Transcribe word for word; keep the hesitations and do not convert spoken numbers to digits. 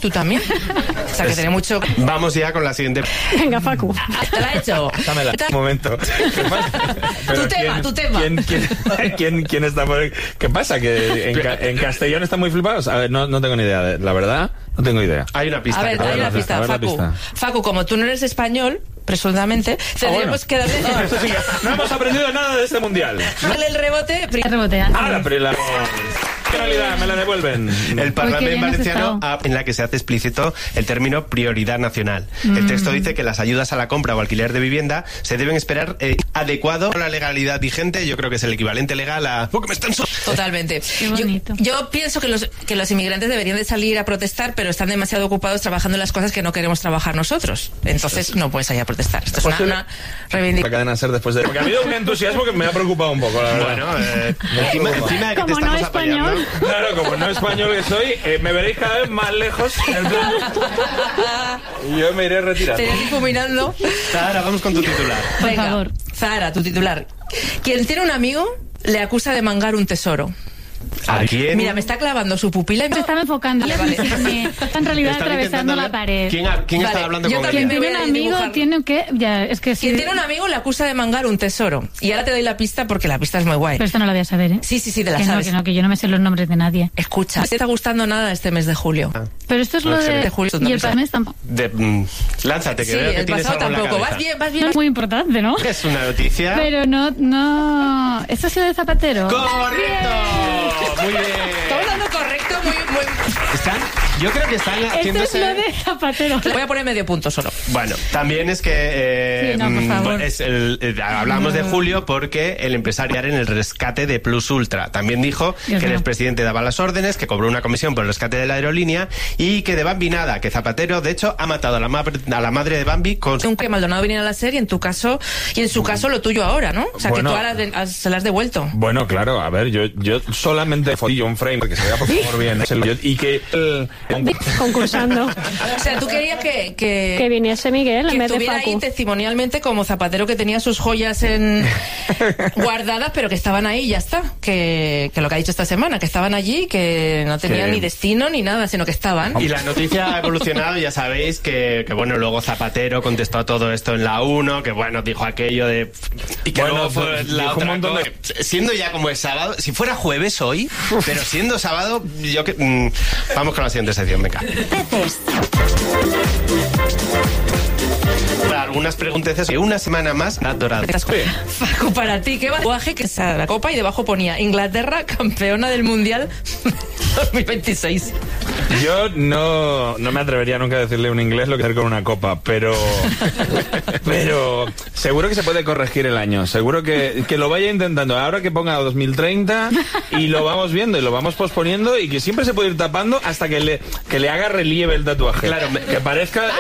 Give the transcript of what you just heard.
tú también. O sea, que tiene mucho... Vamos ya con la siguiente. Venga, Facu. ¿Te la he hecho? Dámela. Un momento. ¿Qué pasa? Tu tema, ¿quién, tu tema. ¿quién, quién, quién, quién está por... ¿Qué pasa? ¿Que en, ca- en Castellón están muy flipados? A ver, no, no tengo ni idea. de- La verdad, no tengo idea. Hay una pista. A ver, que te hay voy a una dar. pista, a ver la Facu. pista. Facu, como tú no eres español, presuntamente, tendríamos que darle... Ah, esto sí que- no hemos aprendido nada de este mundial. Darle el rebote... pri- Rebotea. Ah, la, pero la realidad, me la devuelven. El Parlamento bien has Valenciano, estado. en la que se hace explícito el término prioridad nacional. El texto dice que las ayudas a la compra o alquiler de vivienda se deben esperar eh, adecuado a la legalidad vigente. Yo creo que es el equivalente legal a... ¡Oh, que me están so- Totalmente. Qué Yo, bonito. yo pienso que los, que los inmigrantes deberían de salir a protestar, pero están demasiado ocupados trabajando en las cosas que no queremos trabajar nosotros. Entonces no puedes salir a protestar. Esto es una, Posible. una La reivindicación. cadena SER después de... Porque ha habido un entusiasmo que me ha preocado un poco, la verdad. Bueno, eh, encima, encima de que te Como no estamos español. apoyando... Claro, como no español que soy, eh, me veréis cada vez más lejos. En plan, y yo me iré retirando. Te iré difuminando. Ahora vamos con tu titular. Por Venga, favor. Zahara, tu titular. Quien tiene un amigo le acusa de mangar un tesoro. ¿A quién? Mira, me está clavando su pupila y me Se estaba enfocando. Vale, vale. Me- Está en realidad Estaba atravesando intentando la ver pared. ¿Quién, ha- quién Vale, está hablando yo con también él? me Quien tiene voy un a amigo dibujar. tiene que... Ya, es que sí. Quien tiene un amigo le acusa de mangar un tesoro. Y ahora te doy la pista porque la pista es muy guay. Pero esto no lo voy a saber, ¿eh? Sí, sí, sí, te la que no, sabes. que no, que yo no me sé los nombres de nadie. Escucha, no te está gustando nada este mes de julio. Pero esto es lo No, de... de julio, Y el no, mes tampoco. De, mm, lánzate, que Sí, veo que el tienes pasado algo en la tampoco. Vas cabeza. bien, vas No bien. es muy importante, ¿no? Es una noticia... Pero no, no... ¿Esto ha sido de Zapatero? ¡Correcto! Muy bien. Estamos dando correcto, muy, muy... Están, yo creo que están Esto haciéndose... es lo de Zapatero. Voy a poner medio punto solo. Bueno, también es que eh, Sí, no, por mm, favor. es el, eh, hablamos de Julio porque el empresario en el rescate de Plus Ultra también dijo Dios que el mío. expresidente daba las órdenes, que cobró una comisión por el rescate de la aerolínea y que de Bambi nada, que Zapatero de hecho ha matado a la, ma- a la madre de Bambi con su... Un que Maldonado viniera a la serie, en tu caso, y en su caso lo tuyo ahora, ¿no? O sea, Bueno. que tú ahora de- has- se la has devuelto. Bueno, claro, a ver, yo, yo solamente fotillo un frame porque se vea por favor bien. Es el- y que el, Concursando. O sea, tú querías que... que... Que viniese Miguel que en vez de estuviera ahí Facu. testimonialmente como Zapatero, que tenía sus joyas en guardadas, pero que estaban ahí y ya está. Que, que lo que ha dicho esta semana, que estaban allí, que no tenían Que- ni destino ni nada, sino que estaban. Y la noticia ha evolucionado, ya sabéis que, que bueno, luego Zapatero contestó a todo esto en la uno, que bueno, dijo aquello de... Y que Bueno, luego fue dijo la un otra montón de- cosa. Siendo ya como es sábado, si fuera jueves hoy, pero siendo sábado, yo que... mm, vamos con la siguiente sección, venga. Para algunas preguntas que una semana más ha dorado. Facu, para ti, ¿qué va? Guaje que sale la copa y debajo ponía Inglaterra campeona del Mundial dos mil veintiséis. yo no, no me atrevería nunca a decirle a un inglés lo que hacer con una copa, pero pero seguro que se puede corregir el año, seguro que, que lo vaya intentando, ahora que ponga dos mil treinta y lo vamos viendo y lo vamos posponiendo y que siempre se puede ir tapando hasta que le, que le haga relieve el tatuaje. Claro, me- que parezca